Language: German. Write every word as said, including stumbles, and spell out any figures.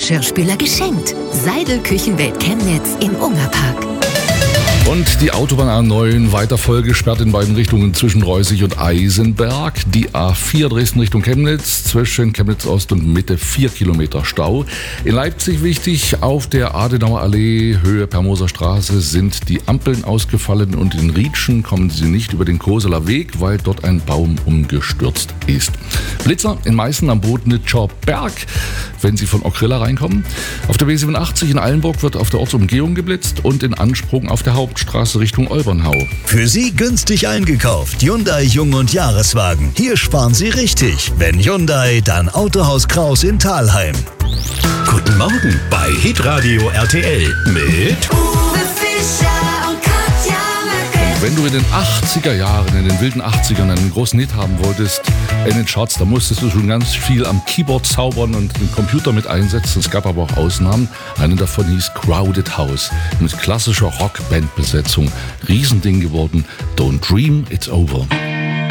Geschirrspüler geschenkt. Seidel Küchenwelt Chemnitz im Ungerpark. Und die Autobahn A neun weiter voll gesperrt in beiden Richtungen zwischen Reußig und Eisenberg. Die A vier Dresden Richtung Chemnitz zwischen Chemnitz Ost und Mitte vier Kilometer Stau. In Leipzig wichtig, auf der Adenauer Allee Höhe Permoser Straße sind die Ampeln ausgefallen und in Rietschen kommen Sie nicht über den Koseler Weg, weil dort ein Baum umgestürzt ist. Blitzer in Meißen am Bodnitscher Berg, wenn Sie von Okrilla reinkommen. Auf der B siebenundachtzig in Eilenburg wird auf der Ortsumgehung geblitzt und in Ansprung auf der Hauptstraße Richtung Olbernhau. Für Sie günstig eingekauft. Hyundai Jung- und Jahreswagen. Hier sparen Sie richtig. Wenn Hyundai, dann Autohaus Kraus in Thalheim. Guten Morgen bei Hitradio R T L mit Uwe Fischer und Katja Merkel. Wenn du in den achtziger Jahren, in den wilden achtzigern einen großen Hit haben wolltest in den Charts, da musstest du schon ganz viel am Keyboard zaubern und den Computer mit einsetzen. Es gab aber auch Ausnahmen. Eine davon hieß Crowded House mit klassischer Rockband-Besetzung. Riesending geworden. Don't Dream It's Over.